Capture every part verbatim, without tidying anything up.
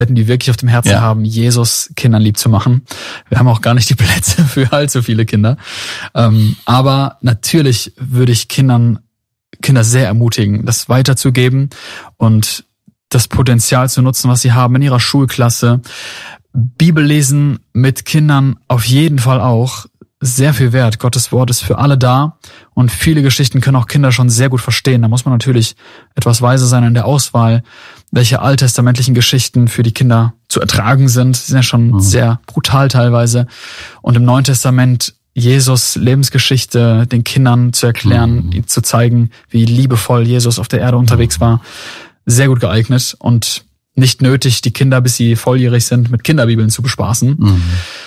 die wirklich auf dem Herzen ja. haben, Jesus Kindern lieb zu machen. Wir haben auch gar nicht die Plätze für allzu viele Kinder. Ähm, aber natürlich würde ich Kindern, Kinder sehr ermutigen, das weiterzugeben und das Potenzial zu nutzen, was sie haben in ihrer Schulklasse. Bibellesen mit Kindern auf jeden Fall auch sehr viel wert. Gottes Wort ist für alle da und viele Geschichten können auch Kinder schon sehr gut verstehen. Da muss man natürlich etwas weise sein in der Auswahl, welche alttestamentlichen Geschichten für die Kinder zu ertragen sind. Sie sind ja schon mhm. sehr brutal teilweise. Und im Neuen Testament Jesus Lebensgeschichte den Kindern zu erklären, mhm. ihnen zu zeigen, wie liebevoll Jesus auf der Erde unterwegs war, sehr gut geeignet und nicht nötig, die Kinder, bis sie volljährig sind, mit Kinderbibeln zu bespaßen. Mhm.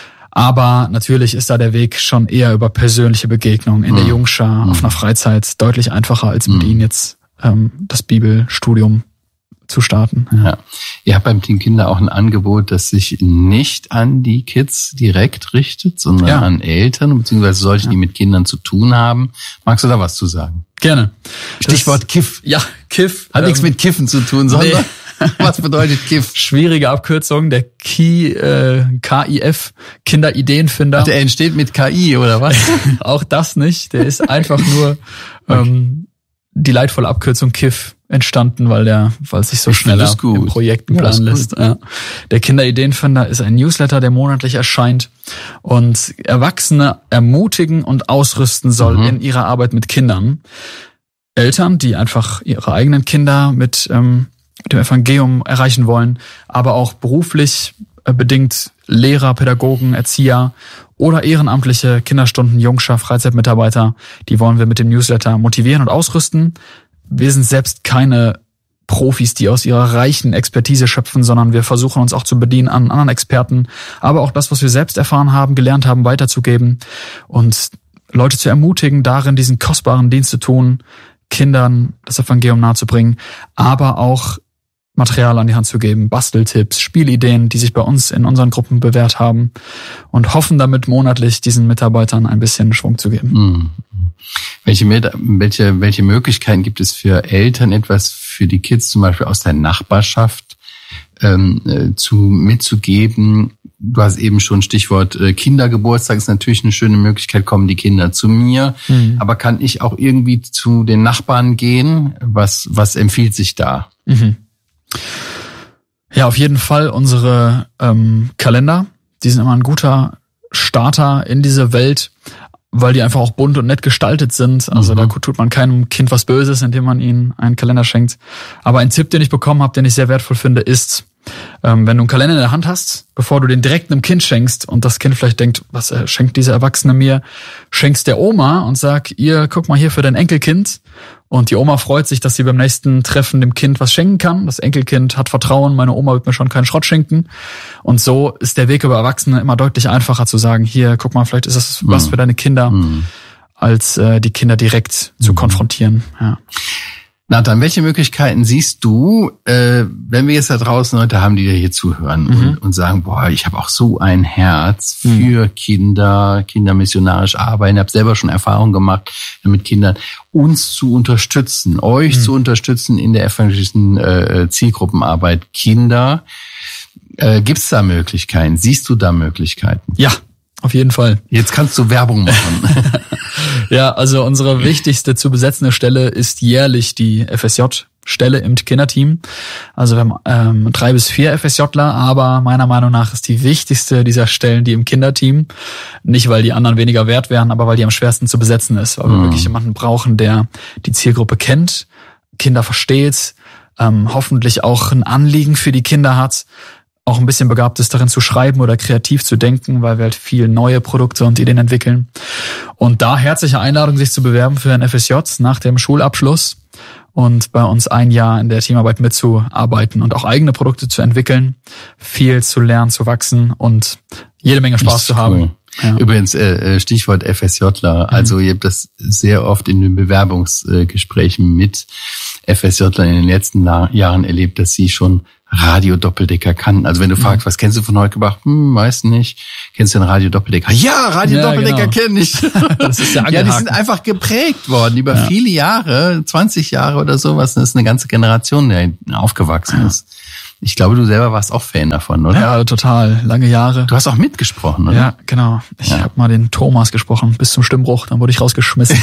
Aber natürlich ist da der Weg schon eher über persönliche Begegnungen in mhm. der Jungschar, mhm. auf einer Freizeit deutlich einfacher, als mit mhm. ihnen jetzt ähm, das Bibelstudium zu starten. Ja. ja. Ihr habt beim Team Kinder auch ein Angebot, das sich nicht an die Kids direkt richtet, sondern ja. an Eltern, beziehungsweise solche, ja. die mit Kindern zu tun haben. Magst du da was zu sagen? Gerne. Stichwort das, Kiff. Ja, Kiff. Hat ähm, nichts mit Kiffen zu tun, sondern... Nee. Was bedeutet Kiff? Schwierige Abkürzung, der Ki, äh, K I F, Kinderideenfinder. Ach, der entsteht mit K I, oder was? Auch das nicht, der ist einfach nur ähm, die leidvolle Abkürzung Kiff entstanden, weil der, weil es sich so schneller in Projekten planen ja, lässt. Ja. Der Kinderideenfinder ist ein Newsletter, der monatlich erscheint und Erwachsene ermutigen und ausrüsten soll mhm. in ihrer Arbeit mit Kindern. Eltern, die einfach ihre eigenen Kinder mit ähm, mit dem Evangelium erreichen wollen, aber auch beruflich bedingt Lehrer, Pädagogen, Erzieher oder ehrenamtliche Kinderstunden, Jungschar, Freizeitmitarbeiter, die wollen wir mit dem Newsletter motivieren und ausrüsten. Wir sind selbst keine Profis, die aus ihrer reichen Expertise schöpfen, sondern wir versuchen uns auch zu bedienen an anderen Experten, aber auch das, was wir selbst erfahren haben, gelernt haben, weiterzugeben und Leute zu ermutigen, darin diesen kostbaren Dienst zu tun, Kindern das Evangelium nahezubringen, aber auch Material an die Hand zu geben, Basteltipps, Spielideen, die sich bei uns in unseren Gruppen bewährt haben und hoffen damit monatlich diesen Mitarbeitern ein bisschen Schwung zu geben. Mhm. Welche, welche, welche Möglichkeiten gibt es für Eltern, etwas für die Kids zum Beispiel aus der Nachbarschaft ähm, zu mitzugeben? Du hast eben schon Stichwort äh, Kindergeburtstag, ist natürlich eine schöne Möglichkeit, kommen die Kinder zu mir. Mhm. Aber kann ich auch irgendwie zu den Nachbarn gehen? Was, was empfiehlt sich da? Mhm. Ja, auf jeden Fall unsere ähm, Kalender. Die sind immer ein guter Starter in diese Welt, weil die einfach auch bunt und nett gestaltet sind. Also mhm. da tut man keinem Kind was Böses, indem man ihnen einen Kalender schenkt. Aber ein Tipp, den ich bekommen habe, den ich sehr wertvoll finde, ist, ähm, wenn du einen Kalender in der Hand hast, bevor du den direkt einem Kind schenkst und das Kind vielleicht denkt, was äh, schenkt dieser Erwachsene mir, schenkst der Oma und sag, ihr, guck mal hier für dein Enkelkind. Und die Oma freut sich, dass sie beim nächsten Treffen dem Kind was schenken kann. Das Enkelkind hat Vertrauen, meine Oma wird mir schon keinen Schrott schenken. Und so ist der Weg über Erwachsene immer deutlich einfacher zu sagen, hier, guck mal, vielleicht ist das mhm. was für deine Kinder, mhm. als äh, die Kinder direkt mhm. zu konfrontieren. Ja. Nathan, welche Möglichkeiten siehst du, äh, wenn wir jetzt da draußen Leute haben, die dir hier zuhören mhm. und, und sagen, boah, ich habe auch so ein Herz für mhm. Kinder, kindermissionarisch arbeiten, habe selber schon Erfahrungen gemacht mit Kindern, uns zu unterstützen, euch mhm. zu unterstützen in der evangelischen äh, Zielgruppenarbeit Kinder. Äh, Gibt es da Möglichkeiten? Siehst du da Möglichkeiten? Ja, auf jeden Fall. Jetzt kannst du Werbung machen. Ja, also unsere wichtigste zu besetzende Stelle ist jährlich die F S J-Stelle im Kinderteam. Also wir haben ähm, drei bis vier F S Jler, aber meiner Meinung nach ist die wichtigste dieser Stellen die im Kinderteam. Nicht, weil die anderen weniger wert wären, aber weil die am schwersten zu besetzen ist. Weil wir mhm. wirklich jemanden brauchen, der die Zielgruppe kennt, Kinder versteht, ähm, hoffentlich auch ein Anliegen für die Kinder hat, auch ein bisschen begabt ist, darin zu schreiben oder kreativ zu denken, weil wir halt viel neue Produkte und Ideen entwickeln. Und da herzliche Einladung, sich zu bewerben für ein F S J nach dem Schulabschluss und bei uns ein Jahr in der Teamarbeit mitzuarbeiten und auch eigene Produkte zu entwickeln, viel zu lernen, zu wachsen und jede Menge Spaß zu haben. Cool. Ja. Übrigens, äh, Stichwort F S Jler. Mhm. Also ihr habt das sehr oft in den Bewerbungsgesprächen mit F S Jlern in den letzten Jahren erlebt, dass sie schon Radio-Doppeldecker kannten. Also wenn du mhm. fragst, was kennst du von Holgebach? Hm, weiß nicht. Kennst du den Radio-Doppeldecker? Ja, Radio-Doppeldecker ja, genau. kenne ich. Das ist ja, ja, die sind einfach geprägt worden über ja. viele Jahre, zwanzig Jahre oder sowas. Das ist eine ganze Generation, die aufgewachsen ja. ist Ich glaube, du selber warst auch Fan davon, oder? Ja, total. Lange Jahre. Du hast auch mitgesprochen, oder? Ja, genau. Ich ja. habe mal den Thomas gesprochen bis zum Stimmbruch, dann wurde ich rausgeschmissen.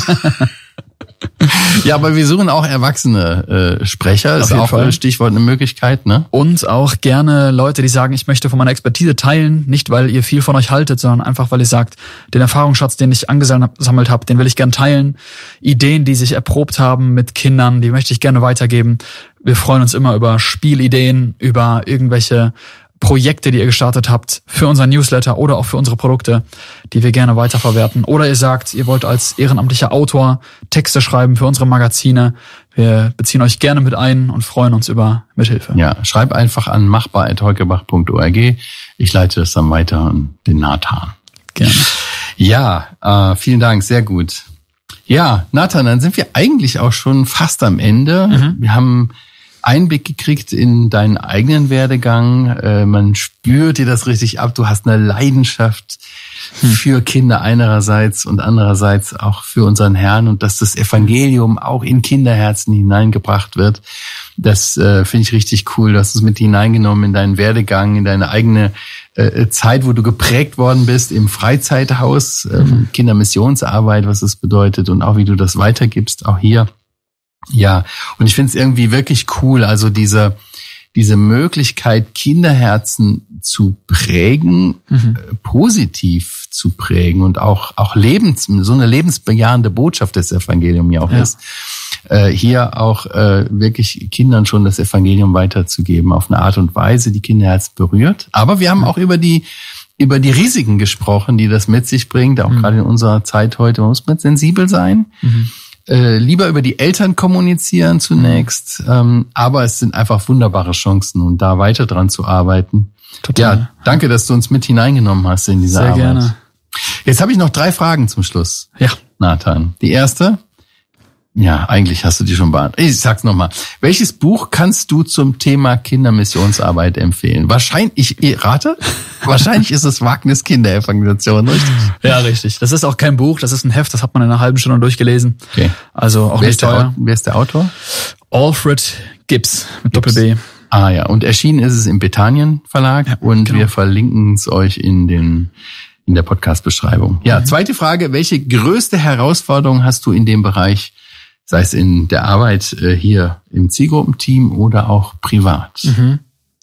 Ja, aber wir suchen auch erwachsene äh, Sprecher. Ist auch Fall. Stichwort eine Möglichkeit, ne? Und auch gerne Leute, die sagen, ich möchte von meiner Expertise teilen, nicht weil ihr viel von euch haltet, sondern einfach, weil ihr sagt, den Erfahrungsschatz, den ich angesammelt habe, den will ich gerne teilen. Ideen, die sich erprobt haben mit Kindern, die möchte ich gerne weitergeben. Wir freuen uns immer über Spielideen, über irgendwelche Projekte, die ihr gestartet habt für unseren Newsletter oder auch für unsere Produkte, die wir gerne weiterverwerten. Oder ihr sagt, ihr wollt als ehrenamtlicher Autor Texte schreiben für unsere Magazine. Wir beziehen euch gerne mit ein und freuen uns über Mithilfe. Ja, schreib einfach an machbar at heukebach punkt org. Ich leite das dann weiter an den Nathan. Gerne. Ja, äh, vielen Dank, sehr gut. Ja, Nathan, dann sind wir eigentlich auch schon fast am Ende. Mhm. Wir haben Einblick gekriegt in deinen eigenen Werdegang. Äh, man spürt dir das richtig ab. Du hast eine Leidenschaft hm. für Kinder einerseits und andererseits auch für unseren Herrn und dass das Evangelium auch in Kinderherzen hineingebracht wird. Das äh, finde ich richtig cool. Du hast es mit hineingenommen in deinen Werdegang, in deine eigene äh, Zeit, wo du geprägt worden bist im Freizeithaus, äh, hm. Kindermissionsarbeit, was es bedeutet und auch wie du das weitergibst, auch hier. Ja, und ich finde es irgendwie wirklich cool, also diese diese Möglichkeit, Kinderherzen zu prägen, mhm. äh, positiv zu prägen und auch auch lebens so eine lebensbejahende Botschaft des Evangeliums ja auch ja. ist, äh, hier auch äh, wirklich Kindern schon das Evangelium weiterzugeben auf eine Art und Weise, die Kinderherzen berührt. Aber wir haben mhm. auch über die über die Risiken gesprochen, die das mit sich bringt, auch mhm. gerade in unserer Zeit heute. Man muss man sensibel sein. Mhm. Äh, lieber über die Eltern kommunizieren zunächst, ähm, aber es sind einfach wunderbare Chancen und da weiter dran zu arbeiten. Total. Ja, danke, dass du uns mit hineingenommen hast in diese Sehr Arbeit. Gerne. Jetzt habe ich noch drei Fragen zum Schluss. Ja. Nathan. Die erste, ja, eigentlich hast du die schon beantwortet. Ich sag's nochmal. Welches Buch kannst du zum Thema Kindermissionsarbeit empfehlen? Wahrscheinlich, ich rate, wahrscheinlich ist es Wagnis Kinderevangelisation, richtig? Ja, richtig. Das ist auch kein Buch, das ist ein Heft, das hat man in einer halben Stunde durchgelesen. Okay. Also auch wer nicht teuer. Wer ist der Autor? Alfred Gibbs mit Doppel B. Ah ja, und erschienen ist es im Bethanien Verlag ja, und genau. Wir verlinken es euch in den in der Podcast-Beschreibung. Ja, mhm. Zweite Frage, welche größte Herausforderung hast du in dem Bereich, sei es in der Arbeit äh, hier im Zielgruppenteam oder auch privat? Mhm.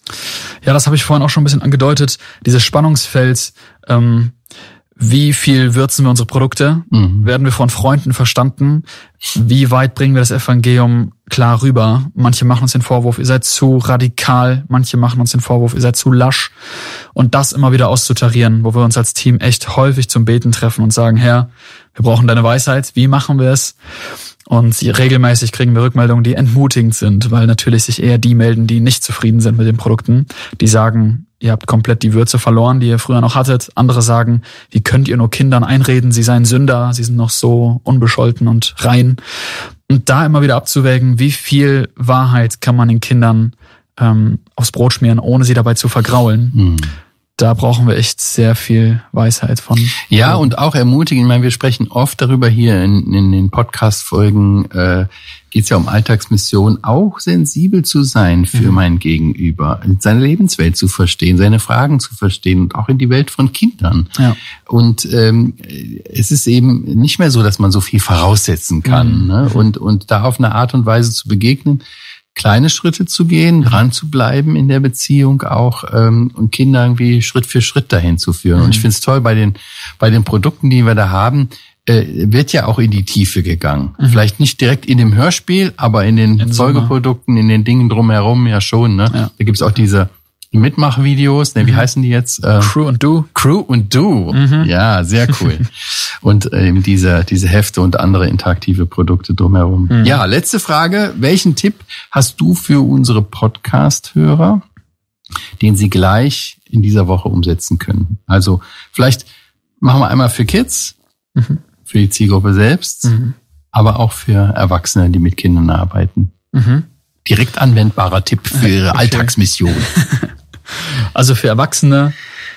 Ja, das habe ich vorhin auch schon ein bisschen angedeutet. Dieses Spannungsfeld, ähm, wie viel würzen wir unsere Produkte? Mhm. Werden wir von Freunden verstanden? Wie weit bringen wir das Evangelium klar rüber? Manche machen uns den Vorwurf, ihr seid zu radikal. Manche machen uns den Vorwurf, ihr seid zu lasch. Und das immer wieder auszutarieren, wo wir uns als Team echt häufig zum Beten treffen und sagen, Herr, wir brauchen deine Weisheit. Wie machen wir es? Und regelmäßig kriegen wir Rückmeldungen, die entmutigend sind, weil natürlich sich eher die melden, die nicht zufrieden sind mit den Produkten. Die sagen, ihr habt komplett die Würze verloren, die ihr früher noch hattet. Andere sagen, wie könnt ihr nur Kindern einreden, sie seien Sünder, sie sind noch so unbescholten und rein. Und da immer wieder abzuwägen, wie viel Wahrheit kann man den Kindern ähm, aufs Brot schmieren, ohne sie dabei zu vergraulen. Mhm. Da brauchen wir echt sehr viel Weisheit von. Ja, und auch ermutigen. Ich meine, wir sprechen oft darüber hier in, in den Podcast-Folgen. Äh, geht es ja um Alltagsmission, auch sensibel zu sein für mhm. mein Gegenüber, seine Lebenswelt zu verstehen, seine Fragen zu verstehen und auch in die Welt von Kindern. Ja. Und ähm, es ist eben nicht mehr so, dass man so viel voraussetzen kann. Mhm. Ne? Und, und da auf eine Art und Weise zu begegnen, kleine Schritte zu gehen, dran zu bleiben in der Beziehung auch ähm, und Kinder irgendwie Schritt für Schritt dahin zu führen. Mhm. Und ich finde es toll, bei den bei den Produkten, die wir da haben, äh, wird ja auch in die Tiefe gegangen. Mhm. Vielleicht nicht direkt in dem Hörspiel, aber in den in Folgeprodukten, in den Dingen drumherum ja schon. Ne? Ja. Da gibt's auch diese Mitmachvideos, ne, wie mhm. heißen die jetzt? Äh, Crew und Do. Crew und Do. Mhm. Ja, sehr cool. Und eben diese diese Hefte und andere interaktive Produkte drumherum. Mhm. Ja, letzte Frage. Welchen Tipp hast du für unsere Podcast-Hörer, den sie gleich in dieser Woche umsetzen können? Also vielleicht machen wir einmal für Kids, mhm. für die Zielgruppe selbst, mhm. aber auch für Erwachsene, die mit Kindern arbeiten. Mhm. Direkt anwendbarer Tipp für ihre okay. Alltagsmission. Also für Erwachsene,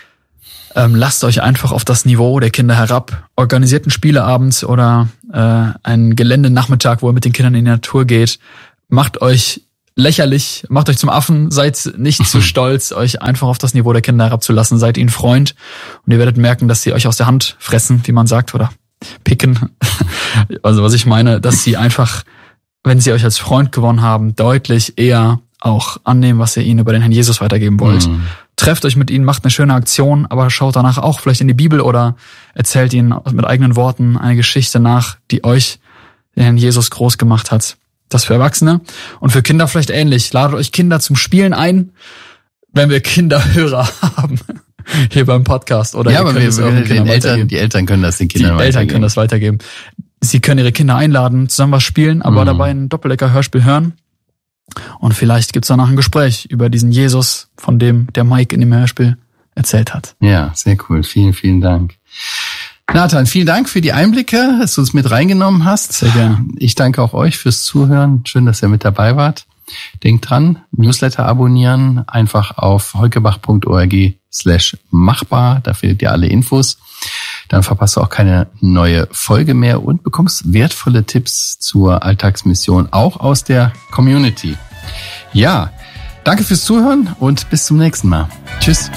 ähm, lasst euch einfach auf das Niveau der Kinder herab. Organisiert einen Spieleabend oder äh, einen Geländenachmittag, wo ihr mit den Kindern in die Natur geht. Macht euch lächerlich, macht euch zum Affen, seid nicht zu stolz, euch einfach auf das Niveau der Kinder herabzulassen, seid ihnen Freund und ihr werdet merken, dass sie euch aus der Hand fressen, wie man sagt, oder picken. Also was ich meine, dass sie einfach, wenn sie euch als Freund gewonnen haben, deutlich eher auch annehmen, was ihr ihnen über den Herrn Jesus weitergeben wollt. Mhm. Trefft euch mit ihnen, macht eine schöne Aktion, aber schaut danach auch vielleicht in die Bibel oder erzählt ihnen mit eigenen Worten eine Geschichte nach, die euch den Herrn Jesus groß gemacht hat. Das für Erwachsene und für Kinder vielleicht ähnlich. Ladet euch Kinder zum Spielen ein, wenn wir Kinderhörer haben. Hier beim Podcast. Oder ja, aber wir, wir den Eltern, die Eltern können das den Kindern weitergeben. Die Eltern können das weitergeben. Sie können ihre Kinder einladen, zusammen was spielen, aber mhm. dabei ein Doppeldecker-Hörspiel hören. Und vielleicht gibt's danach ein Gespräch über diesen Jesus, von dem der Mike in dem Hörspiel erzählt hat. Ja, sehr cool. Vielen, vielen Dank. Nathan, vielen Dank für die Einblicke, dass du es mit reingenommen hast. Sehr gerne. Ich danke auch euch fürs Zuhören. Schön, dass ihr mit dabei wart. Denkt dran, Newsletter abonnieren, einfach auf heukebach.org slash machbar. Da findet ihr alle Infos. Dann verpasst du auch keine neue Folge mehr und bekommst wertvolle Tipps zur Alltagsmission, auch aus der Community. Ja, danke fürs Zuhören und bis zum nächsten Mal. Tschüss.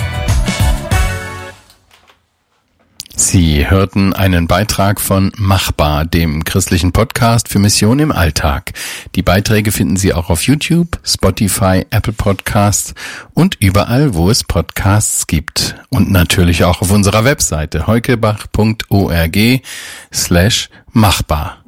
Sie hörten einen Beitrag von Machbar, dem christlichen Podcast für Mission im Alltag. Die Beiträge finden Sie auch auf YouTube, Spotify, Apple Podcasts und überall, wo es Podcasts gibt. Und natürlich auch auf unserer Webseite heukebach.org slash machbar.